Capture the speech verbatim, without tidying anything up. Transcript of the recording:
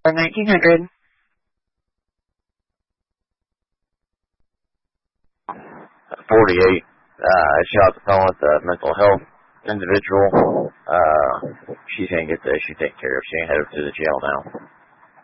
nineteen hundred. forty-eight. Uh, shot the phone with the mental health individual. Uh, she's gonna get the issue taken care of. She's gonna head over to the jail now.